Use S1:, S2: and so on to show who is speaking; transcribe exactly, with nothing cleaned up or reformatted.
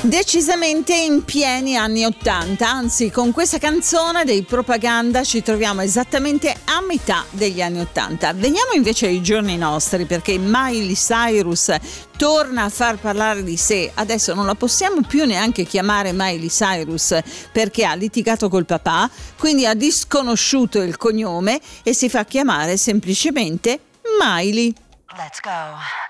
S1: Decisamente in pieni anni ottanta, anzi con questa canzone dei Propaganda ci troviamo esattamente a metà degli anni ottanta. Veniamo invece ai giorni nostri, perché Miley Cyrus torna a far parlare di sé. Adesso non la possiamo più neanche chiamare Miley Cyrus perché ha litigato col papà, quindi ha disconosciuto il cognome e si fa chiamare semplicemente Miley.
S2: Let's go.